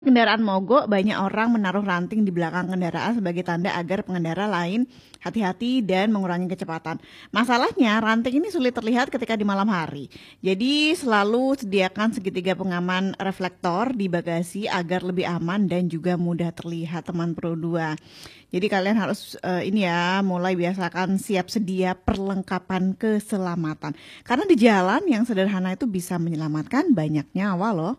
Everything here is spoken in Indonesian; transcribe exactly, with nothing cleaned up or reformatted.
Kendaraan mogok, banyak orang menaruh ranting di belakang kendaraan sebagai tanda agar pengendara lain hati-hati dan mengurangi kecepatan. Masalahnya, ranting ini sulit terlihat ketika di malam hari. Jadi, selalu sediakan segitiga pengaman reflektor di bagasi agar lebih aman dan juga mudah terlihat, teman Pro dua. Jadi kalian harus eh, ini ya, mulai biasakan siap sedia perlengkapan keselamatan. Karena di jalan yang sederhana itu bisa menyelamatkan banyak nyawa loh.